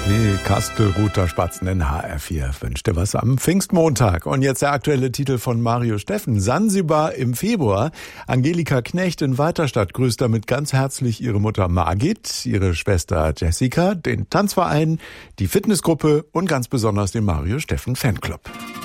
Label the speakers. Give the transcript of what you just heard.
Speaker 1: Die Kastelruther Spatzen in HR4 wünschte was am Pfingstmontag. Und jetzt der aktuelle Titel von Mario Steffen. Sansibar im Februar. Angelika Knecht in Weiterstadt grüßt damit ganz herzlich ihre Mutter Margit, ihre Schwester Jessica, den Tanzverein, die Fitnessgruppe und ganz besonders den Mario Steffen Fanclub.